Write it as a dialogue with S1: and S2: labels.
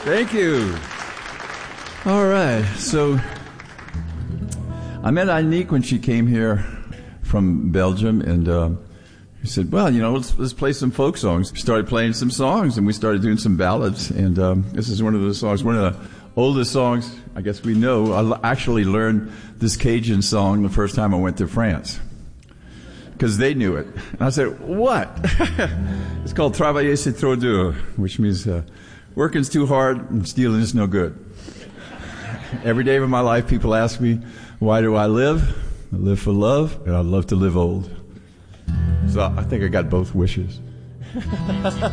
S1: Thank you. All right. So I met Anique when she came here from Belgium, and he said, well, let's play some folk songs. We started playing some songs, and we started doing some ballads. And this is one of the songs, one of the oldest songs I guess we know. I actually learned this Cajun song the first time I went to France, because they knew it. And I said, what? It's called Travailler c'est trop dur, which means working's too hard and stealing is no good. Every day of my life, people ask me, why do I live? I live for love, and I love to live old. So I think I got both wishes.